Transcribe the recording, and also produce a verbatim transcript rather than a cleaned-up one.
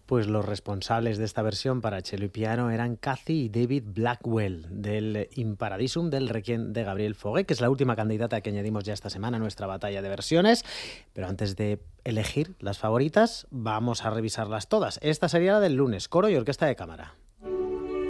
Pues los responsables de esta versión para cello y piano eran Kathy y David Blackwell, del In Paradisum del Requiem de Gabriel Fauré, que es la última candidata que añadimos ya esta semana a nuestra batalla de versiones. Pero antes de elegir las favoritas, vamos a revisarlas todas. Esta sería la del lunes, coro y orquesta de cámara.